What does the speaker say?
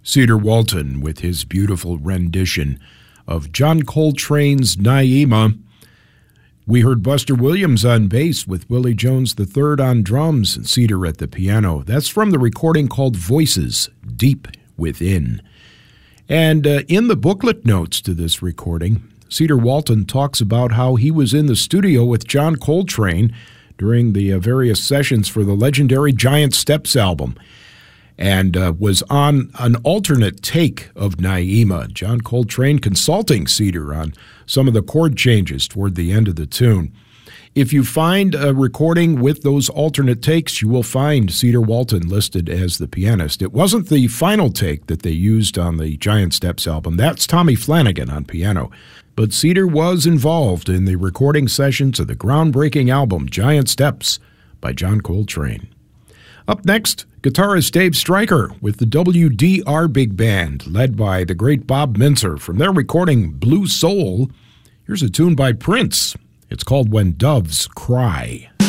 Cedar Walton with his beautiful rendition of John Coltrane's Naima. We heard Buster Williams on bass with Willie Jones III on drums and Cedar at the piano. That's from the recording called Voices Deep Within. And in the booklet notes to this recording, Cedar Walton talks about how he was in the studio with John Coltrane during the various sessions for the legendary Giant Steps album, and was on an alternate take of Naima. John Coltrane consulting Cedar on some of the chord changes toward the end of the tune. If you find a recording with those alternate takes, you will find Cedar Walton listed as the pianist. It wasn't the final take that they used on the Giant Steps album. That's Tommy Flanagan on piano. But Cedar was involved in the recording sessions of the groundbreaking album Giant Steps by John Coltrane. Up next, guitarist Dave Stryker with the WDR Big Band, led by the great Bob Mintzer from their recording Blue Soul. Here's a tune by Prince. It's called When Doves Cry.